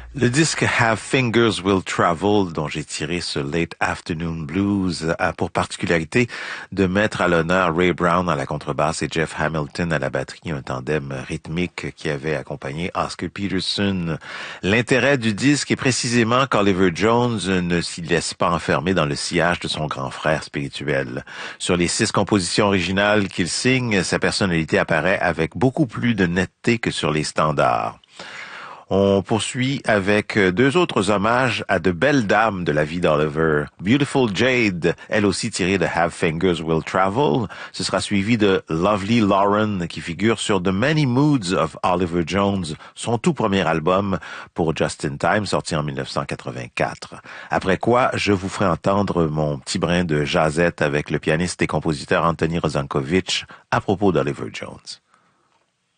Le disque Have Fingers Will Travel, dont j'ai tiré ce Late Afternoon Blues, a pour particularité de mettre à l'honneur Ray Brown à la contrebasse et Jeff Hamilton à la batterie, un tandem rythmique qui avait accompagné Oscar Peterson. L'intérêt du disque est précisément qu'Oliver Jones ne s'y laisse pas enfermer dans le sillage de son grand frère spirituel. Sur les 6 compositions originales qu'il signe, sa personnalité apparaît avec beaucoup plus de netteté que sur les standards. On poursuit avec 2 autres hommages à de belles dames de la vie d'Oliver. Beautiful Jade, elle aussi tirée de Have Fingers Will Travel. Ce sera suivi de Lovely Lauren, qui figure sur The Many Moods of Oliver Jones, son tout premier album pour Just in Time, sorti en 1984. Après quoi, je vous ferai entendre mon petit brin de jazzette avec le pianiste et compositeur Anthony Rozankovich à propos d'Oliver Jones.